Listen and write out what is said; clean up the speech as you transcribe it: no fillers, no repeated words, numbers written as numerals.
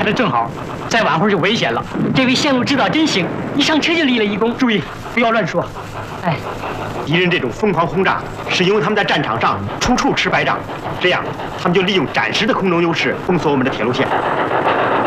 的正好，再晚会儿就危险了。这位线路指导真行，一上车就立了一功。注意，不要乱说。哎， 敌人这种疯狂轰炸，是因为他们在战场上处处吃败仗，这样他们就利用暂时的空中优势封锁我们的铁路线。